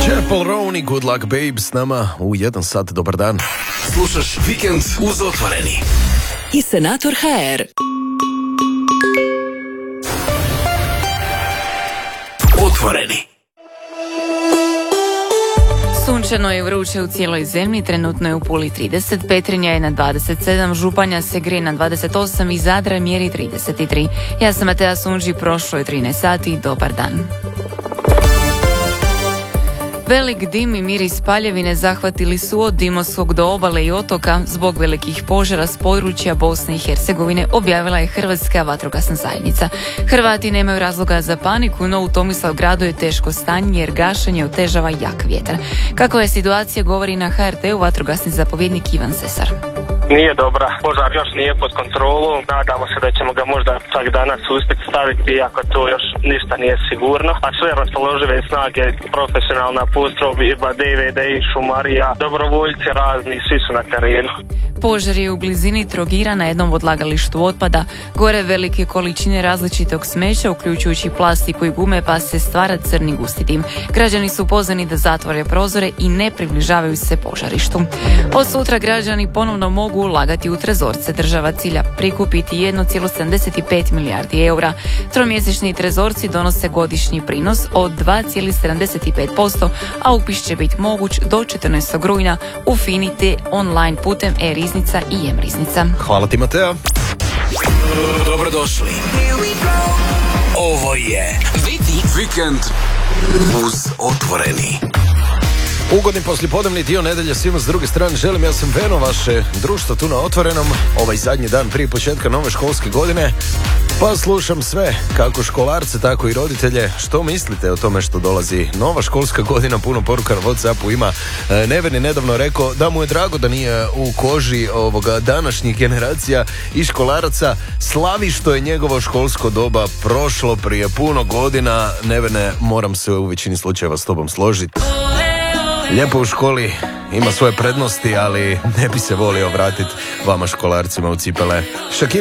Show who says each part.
Speaker 1: Chapel Roan i Good Luck Babe s nama u 1 sat. Dobar dan.
Speaker 2: Slušaš Vikend uz Otvoreni.
Speaker 3: I Senator HR.
Speaker 2: Otvoreni.
Speaker 4: Sunčano je vruće u cijeloj zemlji, trenutno je u Puli 30, Petrinja je na 27, Županja se grije na 28 i Zadra mjeri 33. Ja sam Matea Sunđi, prošlo je 13 sati, dobar dan. Velik dim i miris paljevine zahvatili su od Imotskog do obale i otoka zbog velikih požara s područja Bosne i Hercegovine, objavila je Hrvatska vatrogasna zajednica. Hrvati nemaju razloga za paniku, no u Tomislavgradu je teško stanje jer gašenje otežava jak vjetar. Kakva je situacija, govori na HRT-u vatrogasni zapovjednik Ivan Sesar.
Speaker 5: Nije dobra, požar još nije pod kontrolom, nadamo se da ćemo ga možda čak danas uspjeti staviti, iako to još ništa nije sigurno. A sve raspoložive snage, profesionalna postrojba, DVD, šumarija, dobrovoljci razni, svi su na terenu.
Speaker 4: Požar je u blizini Trogira na jednom odlagalištu otpada. Gore velike količine različitog smeća, uključujući plastiku i gume, pa se stvara crni gusti dim. Građani su pozvani da zatvore prozore i ne približavaju se požarištu. Od sutra građani ponovno mogu ulagati u trezorce. Država cilja prikupiti 1,75 milijardi eura. Tromjesečni trezorci donose godišnji prinos od 2,75%, a upis će biti moguć do 14. rujna u FINI te online putem e-riznica i e-riznica.
Speaker 1: Hvala ti, Matea.
Speaker 2: Dobrodošli. Ovo je Vikend uz Otvoreni.
Speaker 1: Ugodni poslijepodnevni dio nedelje svima s druge strane želim. Ja sam Veno, vaše društvo tu na Otvorenom. Ovaj zadnji dan prije početka nove školske godine. Pa slušam sve, kako školarce, tako i roditelje. Što mislite o tome što dolazi nova školska godina? Puno poruka na WhatsAppu ima. Neven je nedavno rekao da mu je drago da nije u koži ovoga današnjih generacija i školaraca. Slavi što je njegovo školsko doba prošlo prije puno godina. Nevene, moram se u većini slučajeva s tobom složiti. Lijepo u školi, ima svoje prednosti, ali ne bi se volio vratiti vama školarcima u cipele. Shakira